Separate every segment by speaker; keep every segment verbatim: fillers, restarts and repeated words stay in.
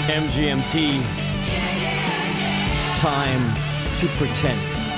Speaker 1: M G M T. Time to pretend.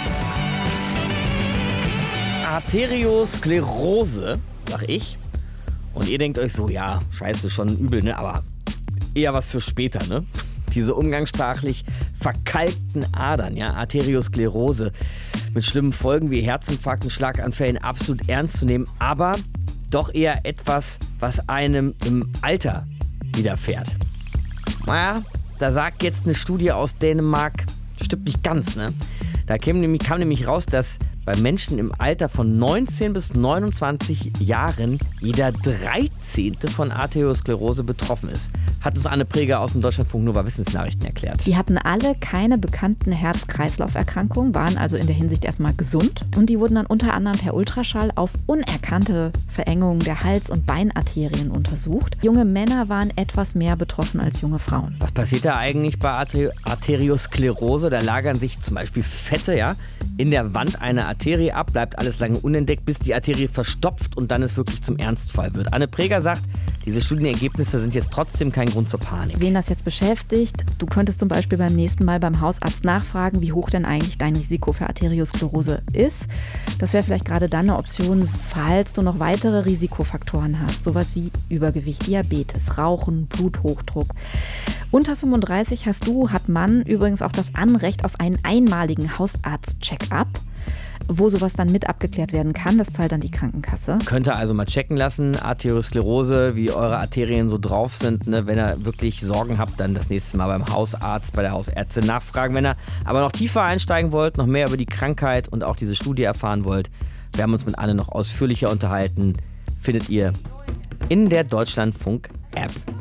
Speaker 1: Arteriosklerose, sag ich. Und ihr denkt euch so, ja, scheiße, schon übel, ne? Aber eher was für später, ne? Diese umgangssprachlich verkalkten Adern, ja, Arteriosklerose mit schlimmen Folgen wie Herzinfarkten, Schlaganfällen absolut ernst zu nehmen, aber doch eher etwas, was einem im Alter widerfährt. Naja, da sagt jetzt eine Studie aus Dänemark, stimmt nicht ganz, ne? Da kam nämlich, kam nämlich raus, dass bei Menschen im Alter von neunzehn bis neunundzwanzig Jahren jeder dreizehnte von Arteriosklerose betroffen ist. Hat uns Anne Preger aus dem Deutschlandfunk Nova Wissensnachrichten erklärt.
Speaker 2: Die hatten alle keine bekannten Herz-Kreislauf-Erkrankungen, waren also in der Hinsicht erstmal gesund. Und die wurden dann unter anderem per Ultraschall auf unerkannte Verengungen der Hals- und Beinarterien untersucht. Junge Männer waren etwas mehr betroffen als junge Frauen.
Speaker 1: Was passiert da eigentlich bei Arter- Arteriosklerose? Da lagern sich zum Beispiel Fette, ja, in der Wand einer Arterie ab, bleibt alles lange unentdeckt, bis die Arterie verstopft und dann es wirklich zum Ernstfall wird. Anne Preger sagt, diese Studienergebnisse sind jetzt trotzdem kein Grund zur Panik.
Speaker 2: Wen das jetzt beschäftigt, du könntest zum Beispiel beim nächsten Mal beim Hausarzt nachfragen, wie hoch denn eigentlich dein Risiko für Arteriosklerose ist. Das wäre vielleicht gerade dann eine Option, falls du noch weitere Risikofaktoren hast, sowas wie Übergewicht, Diabetes, Rauchen, Bluthochdruck. Unter fünfunddreißig hast du, hat man übrigens auch das Anrecht auf einen einmaligen Hausarzt-Check-up, wo sowas dann mit abgeklärt werden kann. Das zahlt dann die Krankenkasse.
Speaker 1: Könnt ihr also mal checken lassen, Arteriosklerose, wie eure Arterien so drauf sind. Ne? Wenn ihr wirklich Sorgen habt, dann das nächste Mal beim Hausarzt, bei der Hausärztin nachfragen. Wenn ihr aber noch tiefer einsteigen wollt, noch mehr über die Krankheit und auch diese Studie erfahren wollt, wir haben uns mit Anne noch ausführlicher unterhalten, findet ihr in der Deutschlandfunk-App.